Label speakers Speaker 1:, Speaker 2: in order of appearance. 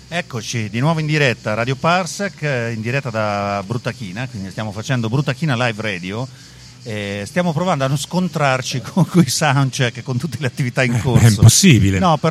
Speaker 1: Eccoci di nuovo in diretta, Radio Parsec, in diretta da Bruttachina, quindi stiamo facendo Bruttachina Live Radio. Stiamo provando a non scontrarci con i soundcheck, con tutte le attività in corso.
Speaker 2: È impossibile.
Speaker 1: No,